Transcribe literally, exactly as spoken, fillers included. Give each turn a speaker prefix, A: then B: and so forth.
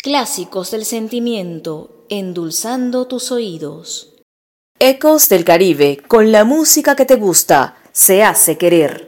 A: Clásicos del sentimiento, endulzando tus oídos.
B: Ecos del Caribe, con la música que te gusta, se hace querer.